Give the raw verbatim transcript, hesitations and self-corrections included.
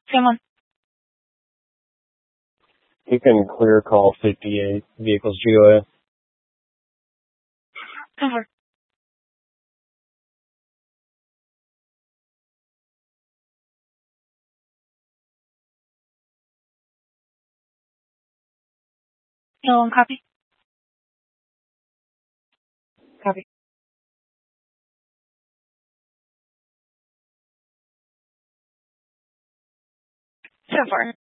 Someone. You can clear call fifty-eight, vehicles G O A. Over. No one copy. Copy. So far.